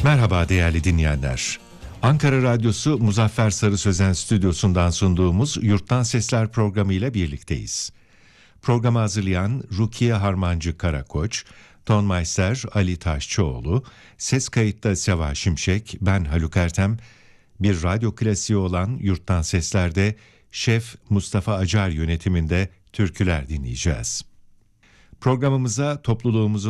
Merhaba değerli dinleyenler. Ankara Radyosu Muzaffer Sarı Sözen stüdyosundan sunduğumuz Yurttan Sesler programı ile birlikteyiz. Programı hazırlayan Rukiye Harmancı Karakoç, Tonmeister Ali Taşçıoğlu, ses kayıtta Seva Şimşek, ben Haluk Ertem. Bir radyo klasiği olan Yurttan Sesler'de Şef Mustafa Acar yönetiminde türküler dinleyeceğiz. Programımıza topluluğumuzun